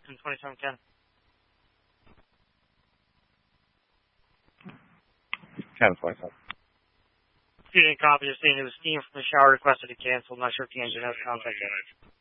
in 27 Ken. Ken 27. If you didn't copy, you're seeing it was Steam from the shower requested to cancel. I'm not sure if the engine has contact yet.